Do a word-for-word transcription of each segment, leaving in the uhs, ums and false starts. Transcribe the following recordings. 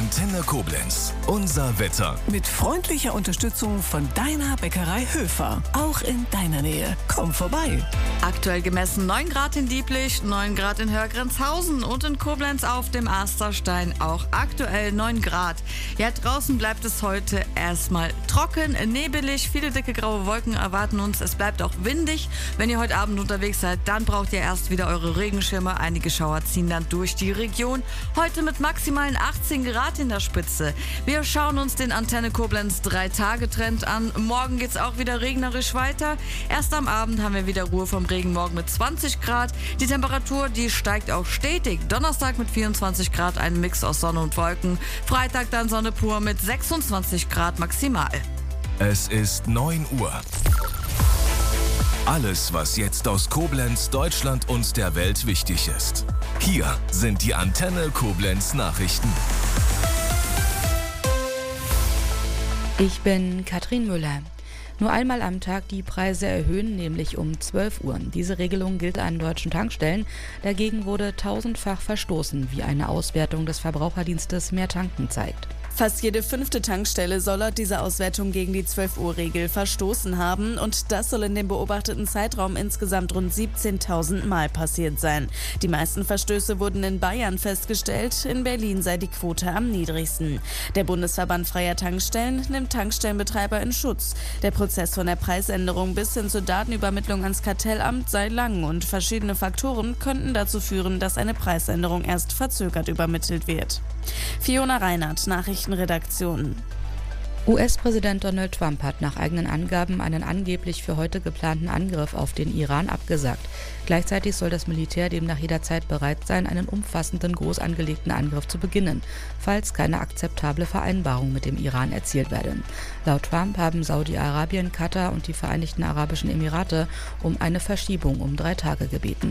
Antenne Koblenz. Unser Wetter. Mit freundlicher Unterstützung von deiner Bäckerei Höfer. Auch in deiner Nähe. Komm vorbei. Aktuell gemessen neun Grad in Dieblich, neun Grad in Hörgrenzhausen und in Koblenz auf dem Asterstein auch aktuell neun Grad. Ja, draußen bleibt es heute erstmal trocken, nebelig, viele dicke graue Wolken erwarten uns. Es bleibt auch windig. Wenn ihr heute Abend unterwegs seid, dann braucht ihr erst wieder eure Regenschirme. Einige Schauer ziehen dann durch die Region. Heute mit maximalen achtzehn Grad in der Spitze. Wir schauen uns den Antenne Koblenz drei Tage Trend an. Morgen geht's auch wieder regnerisch weiter. Erst am Abend haben wir wieder Ruhe vom Regen, morgen mit zwanzig Grad. Die Temperatur, die steigt auch stetig. Donnerstag mit vierundzwanzig Grad, ein Mix aus Sonne und Wolken. Freitag dann Sonne pur mit sechsundzwanzig Grad maximal. Es ist neun Uhr. Alles, was jetzt aus Koblenz, Deutschland und der Welt wichtig ist. Hier sind die Antenne Koblenz Nachrichten. Ich bin Katrin Müller. Nur einmal am Tag die Preise erhöhen, nämlich um zwölf Uhr. Diese Regelung gilt an deutschen Tankstellen. Dagegen wurde tausendfach verstoßen, wie eine Auswertung des Verbraucherdienstes Mehr Tanken zeigt. Fast jede fünfte Tankstelle soll laut dieser Auswertung gegen die zwölf Uhr Regel verstoßen haben und das soll in dem beobachteten Zeitraum insgesamt rund siebzehntausend Mal passiert sein. Die meisten Verstöße wurden in Bayern festgestellt, in Berlin sei die Quote am niedrigsten. Der Bundesverband Freier Tankstellen nimmt Tankstellenbetreiber in Schutz. Der Prozess von der Preisänderung bis hin zur Datenübermittlung ans Kartellamt sei lang und verschiedene Faktoren könnten dazu führen, dass eine Preisänderung erst verzögert übermittelt wird. Fiona Reinhardt, Nachrichtenredaktion. U S-Präsident Donald Trump hat nach eigenen Angaben einen angeblich für heute geplanten Angriff auf den Iran abgesagt. Gleichzeitig soll das Militär demnach jederzeit bereit sein, einen umfassenden, groß angelegten Angriff zu beginnen, falls keine akzeptable Vereinbarung mit dem Iran erzielt werde. Laut Trump haben Saudi-Arabien, Katar und die Vereinigten Arabischen Emirate um eine Verschiebung um drei Tage gebeten.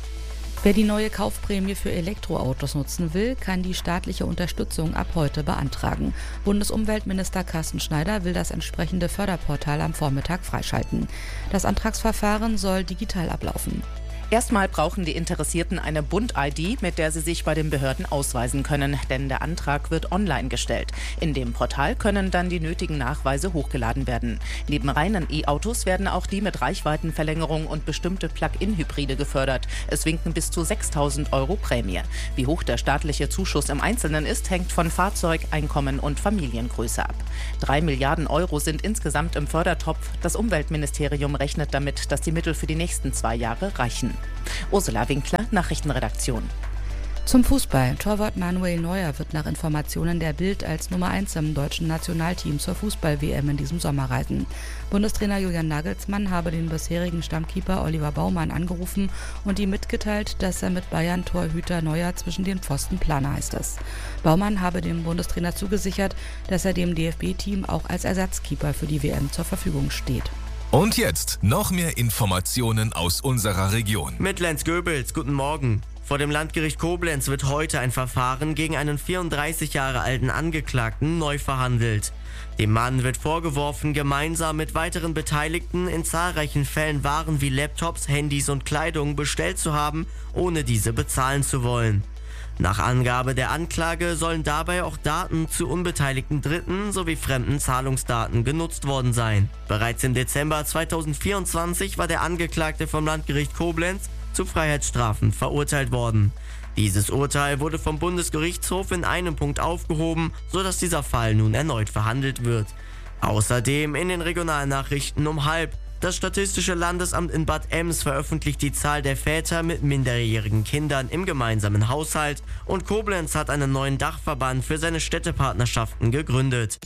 Wer die neue Kaufprämie für Elektroautos nutzen will, kann die staatliche Unterstützung ab heute beantragen. Bundesumweltminister Carsten Schneider will das entsprechende Förderportal am Vormittag freischalten. Das Antragsverfahren soll digital ablaufen. Erstmal brauchen die Interessierten eine Bund-I D, mit der sie sich bei den Behörden ausweisen können, denn der Antrag wird online gestellt. In dem Portal können dann die nötigen Nachweise hochgeladen werden. Neben reinen E-Autos werden auch die mit Reichweitenverlängerung und bestimmte Plug-in-Hybride gefördert. Es winken bis zu sechstausend Euro Prämie. Wie hoch der staatliche Zuschuss im Einzelnen ist, hängt von Fahrzeug, Einkommen und Familiengröße ab. Drei Milliarden Euro sind insgesamt im Fördertopf. Das Umweltministerium rechnet damit, dass die Mittel für die nächsten zwei Jahre reichen. Ursula Winkler, Nachrichtenredaktion. Zum Fußball. Torwart Manuel Neuer wird nach Informationen der Bild als Nummer eins im deutschen Nationalteam zur Fußball-W M in diesem Sommer reisen. Bundestrainer Julian Nagelsmann habe den bisherigen Stammkeeper Oliver Baumann angerufen und ihm mitgeteilt, dass er mit Bayern-Torhüter Neuer zwischen den Pfosten plane, heißt es. Baumann habe dem Bundestrainer zugesichert, dass er dem D F B-Team auch als Ersatzkeeper für die W M zur Verfügung steht. Und jetzt noch mehr Informationen aus unserer Region. Mit Lenz Goebels, guten Morgen. Vor dem Landgericht Koblenz wird heute ein Verfahren gegen einen vierunddreißig Jahre alten Angeklagten neu verhandelt. Dem Mann wird vorgeworfen, gemeinsam mit weiteren Beteiligten in zahlreichen Fällen Waren wie Laptops, Handys und Kleidung bestellt zu haben, ohne diese bezahlen zu wollen. Nach Angabe der Anklage sollen dabei auch Daten zu unbeteiligten Dritten sowie fremden Zahlungsdaten genutzt worden sein. Bereits im Dezember zweitausendvierundzwanzig war der Angeklagte vom Landgericht Koblenz zu Freiheitsstrafen verurteilt worden. Dieses Urteil wurde vom Bundesgerichtshof in einem Punkt aufgehoben, sodass dieser Fall nun erneut verhandelt wird. Außerdem in den Regionalnachrichten um halb. Das Statistische Landesamt in Bad Ems veröffentlicht die Zahl der Väter mit minderjährigen Kindern im gemeinsamen Haushalt und Koblenz hat einen neuen Dachverband für seine Städtepartnerschaften gegründet.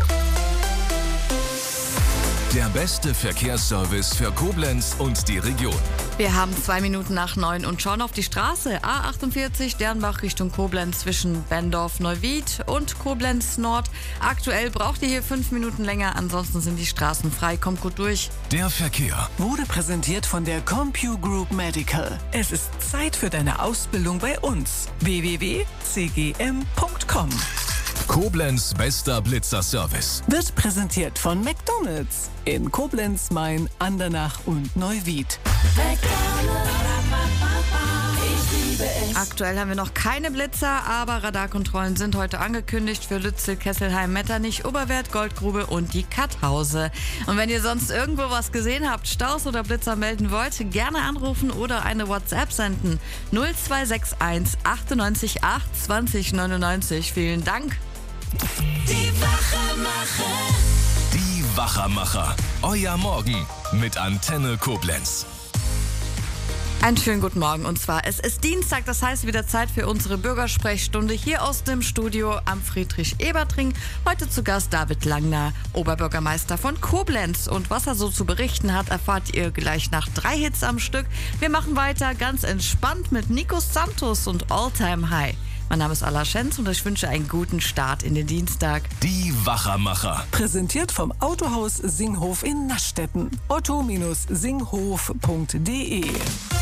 Der beste Verkehrsservice für Koblenz und die Region. Wir haben zwei Minuten nach neun und schauen auf die Straße. A achtundvierzig Dernbach Richtung Koblenz zwischen Bendorf-Neuwied und Koblenz Nord. Aktuell braucht ihr hier fünf Minuten länger, ansonsten sind die Straßen frei. Kommt gut durch. Der Verkehr Wurde präsentiert von der CompuGroup Medical. Es ist Zeit für deine Ausbildung bei uns. w w w punkt c g m punkt com. Koblenz bester Blitzerservice. Wird präsentiert von McDonald's in Koblenz, Main, Andernach und Neuwied. McDonald's, ich liebe liebe es. Aktuell haben wir noch keine Blitzer, aber Radarkontrollen sind heute angekündigt für Lützel, Kesselheim, Metternich, Oberwert, Goldgrube und die Katthause. Und wenn ihr sonst irgendwo was gesehen habt, Staus oder Blitzer melden wollt, gerne anrufen oder eine WhatsApp senden. null zwei sechs eins achtundneunzig acht zwanzig neunundneunzig. Vielen Dank. Die Wachermacher. Die Wachermacher. Euer Morgen mit Antenne Koblenz. Einen schönen guten Morgen, und zwar es ist Dienstag, das heißt wieder Zeit für unsere Bürgersprechstunde hier aus dem Studio am Friedrich-Ebert-Ring. Heute zu Gast David Langner, Oberbürgermeister von Koblenz, und was er so zu berichten hat, erfahrt ihr gleich nach drei Hits am Stück. Wir machen weiter ganz entspannt mit Nico Santos und All Time High. Mein Name ist Alla Schenz und ich wünsche einen guten Start in den Dienstag. Die Wachermacher. Präsentiert vom Autohaus Singhof in Naschstetten. otto Bindestrich singhof punkt de